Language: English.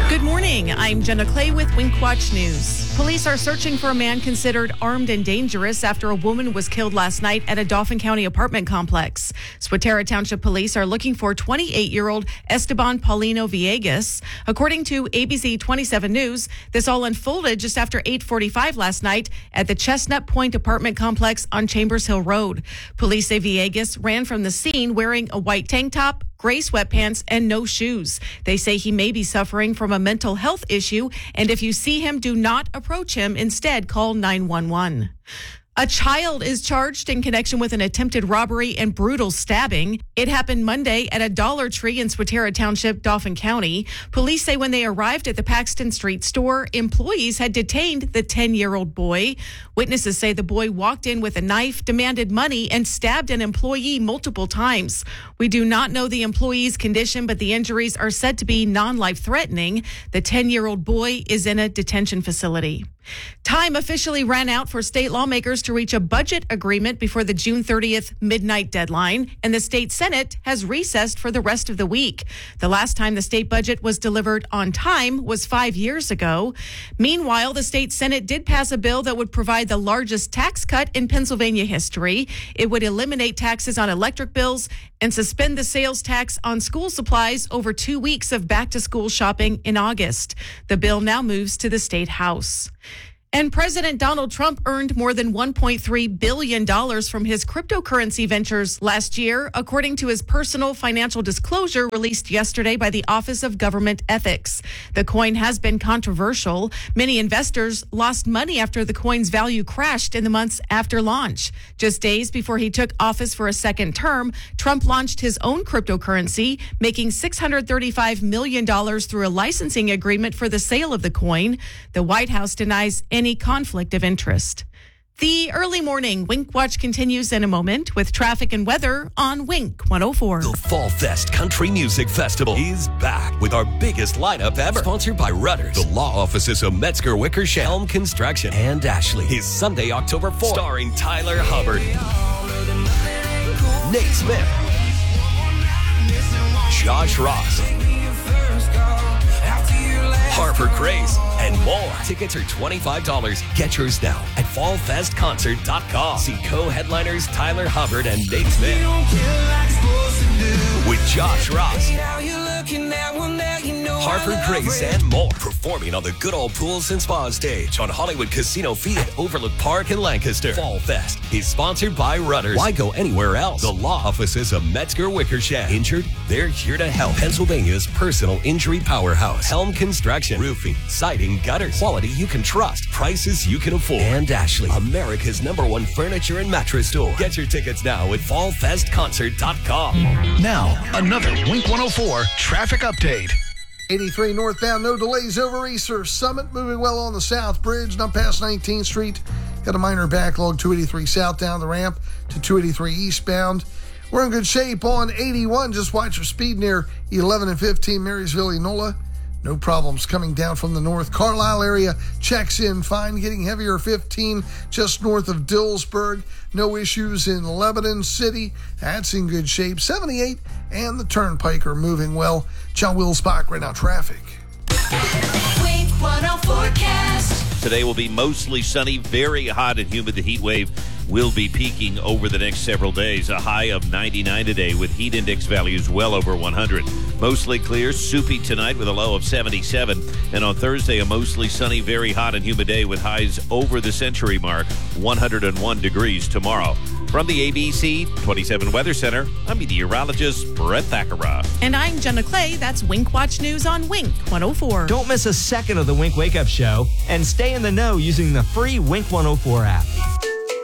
Good morning. I'm Jenna Clay with Winkwatch News. Police are searching for a man considered armed and dangerous after a woman was killed last night at a Dauphin County apartment complex. Swatara Township Police are looking for 28-year-old Esteban Paulino Villegas. According to ABC 27 News, this all unfolded just after 8:45 last night at the Chestnut Point apartment complex on Chambers Hill Road. Police say Villegas ran from the scene wearing a white tank top, gray sweatpants, and no shoes. They say he may be suffering from a mental health issue, and if you see him, do not approach him. Instead, call 911. A child is charged in connection with an attempted robbery and brutal stabbing. It happened Monday at a Dollar Tree in Swatara Township, Dauphin County. Police say when they arrived at the Paxton Street store, employees had detained the 10-year-old boy. Witnesses say the boy walked in with a knife, demanded money, and stabbed an employee multiple times. We do not know the employee's condition, but the injuries are said to be non-life-threatening. The 10-year-old boy is in a detention facility. Time officially ran out for state lawmakers to reach a budget agreement before the June 30th midnight deadline, and the state Senate has recessed for the rest of the week. The last time the state budget was delivered on time was 5 years ago. Meanwhile, the state Senate did pass a bill that would provide the largest tax cut in Pennsylvania history. It would eliminate taxes on electric bills and suspend the sales tax on school supplies over 2 weeks of back-to-school shopping in August. The bill now moves to the state house. And President Donald Trump earned more than $1.3 billion from his cryptocurrency ventures last year, according to his personal financial disclosure released yesterday by the Office of Government Ethics. The coin has been controversial. Many investors lost money after the coin's value crashed in the months after launch. Just days before he took office for a second term, Trump launched his own cryptocurrency, making $635 million through a licensing agreement for the sale of the coin. The White House denies any conflict of interest. The early morning Wink Watch continues in a moment with traffic and weather on Wink 104. The Fall Fest Country Music Festival is back with our biggest lineup ever. Sponsored by Rudders, the law offices of Metzger Wickersham, Helm Construction, and Ashley. Is Sunday, October 4th. Starring Tyler Hubbard, Nate Smith, Josh Ross, Harper Grace, and more. Tickets are $25. Get yours now at fallfestconcert.com. See co-headliners Tyler Hubbard and Nate Smith with Josh Ross, Harper Grace, and more. Performing on the Good Old Pools and Spa stage on Hollywood Casino Field, Overlook Park in Lancaster. Fall Fest is sponsored by Rudders. Why go anywhere else? The law offices of Metzger Wickersham. Injured? They're here to help. Pennsylvania's personal injury powerhouse. Helm Construction. Roofing, siding, gutters. Quality you can trust. Prices you can afford. And Ashley, America's #1 furniture and mattress store. Get your tickets now at fallfestconcert.com. Now, another Wink 104 traffic update. 83 northbound, no delays over Easter Summit. Moving well on the South Bridge, not past 19th Street. Got a minor backlog, 283 south down the ramp to 283 eastbound. We're in good shape on 81. Just watch for speed near 11 and 15 Marysville, Enola. No problems coming down from the north. Carlisle area checks in fine. Getting heavier 15 just north of Dillsburg. No issues in Lebanon City. That's in good shape. 78 and the Turnpike are moving well. John Wills-Bach right now traffic. Wink 104 forecast. Today will be mostly sunny, very hot and humid. The heat wave will be peaking over the next several days. A high of 99 today with heat index values well over 100. Mostly clear, soupy tonight with a low of 77. And on Thursday, a mostly sunny, very hot and humid day with highs over the century mark, 101 degrees tomorrow. From the ABC 27 Weather Center, I'm meteorologist Brett Thakara. And I'm Jenna Clay. That's Wink Watch News on Wink 104. Don't miss a second of the Wink Wake Up Show and stay in the know using the free Wink 104 app.